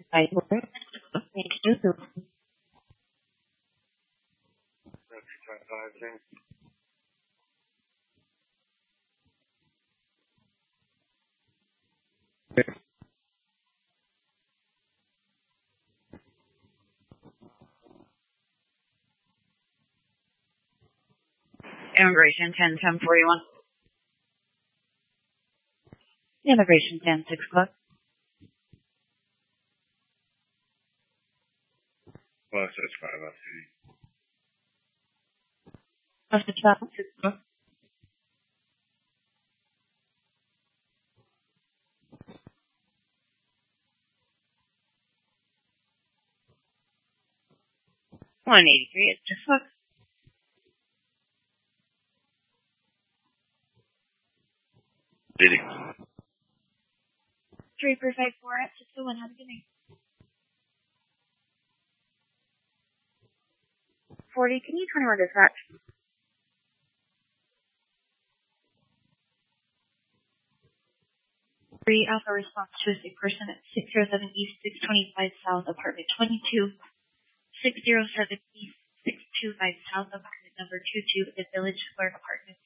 Thank you. Immigration 10-1041. Immigration 10-6 o'clock. Well, so it's 5 city. After 12, 6 o'clock. $183 at 6 o'clock. Diddy. 3454 at 601. Have a good night. 40, can you turn around dispatch? 3 Alpha response to a sick person at 607 East 625 South, apartment 22. 607 East 625 South, apartment number 22, the Village Square apartment.